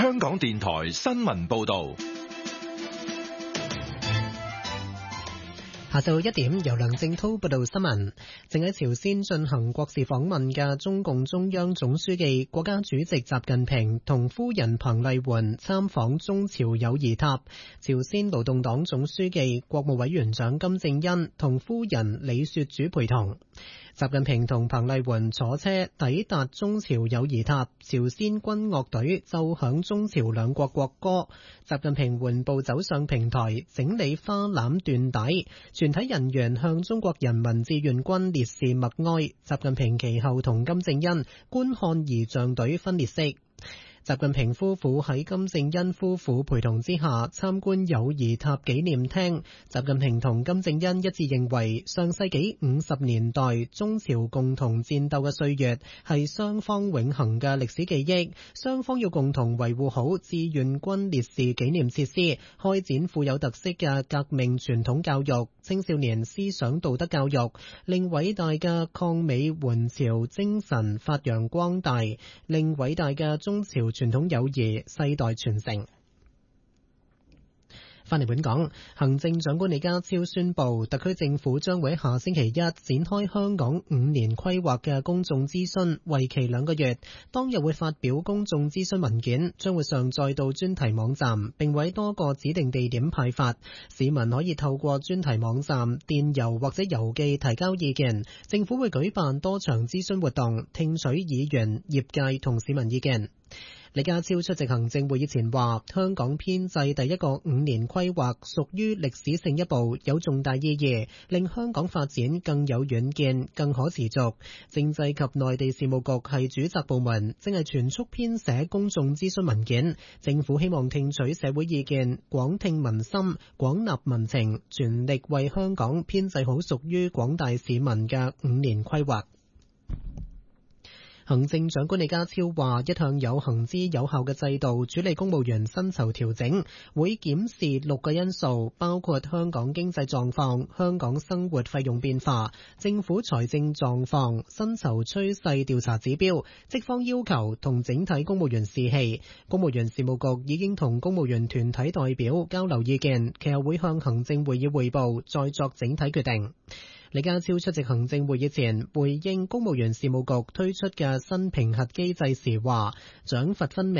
香港電台新聞報道。 下晝1點，由梁正濤報道新聞。正喺朝鮮進行國事訪問嘅中共中央總書記、國家主席習近平同夫人彭麗媛參訪中朝友誼塔。朝鮮勞動黨總書記、國務委員長金正恩同夫人李雪主陪同。習近平同彭麗媛坐車抵達中朝友誼塔，朝鮮軍樂隊奏響中朝兩國國歌。習近平緩步走上平台，整理花籃緞帶，全體人員向中國人民志願軍烈士默哀。習近平其後同金正恩觀看儀仗隊分列式。習近平夫婦喺金正恩夫婦陪同之下參觀友誼塔紀念廳。習近平同金正恩一致認為，上世紀50年代中朝共同戰鬥嘅歲月係雙方永恆嘅歷史記憶，雙方要共同維護好志願軍烈士紀念設施，開展富有特色嘅革命傳統教育、青少年思想道德教育，令偉大嘅抗美援朝精神發揚光大，令偉大嘅中朝傳統友誼世代傳承。翻嚟本港，行政長官李家超宣布，特區政府將會下星期一展開香港5年規劃嘅公眾諮詢，為期2個月。當日會發表公眾諮詢文件，將會上載到專題網站，並喺多個指定地點派發。市民可以透過專題網站、電郵或者郵寄提交意見。政府會舉辦多場諮詢活動，聽取議員、業界同市民意見。李家超出席行政會議前話，香港編制第一個5年規劃屬於歷史性一步，有重大意義，令香港發展更有遠見、更可持續。政制及內地事務局係主責部門，正係全速編寫公眾諮詢文件。政府希望聽取社會意見，廣聽民心，廣納民情，全力為香港編制好屬於廣大市民嘅5年規劃。行政長官李家超話，一向有行之有效嘅制度處理公務員薪酬調整，會檢視6個因素，包括香港經濟狀況、香港生活費用變化、政府財政狀況、薪酬趨勢調查指標、職方要求同整體公務員士氣。公務員事務局已經同公務員團體代表交流意見，其後會向行政會議匯報，再作整體決定。李家超出席行政會議前，回應公務員事務局推出嘅新評核機制時話，獎罰分明。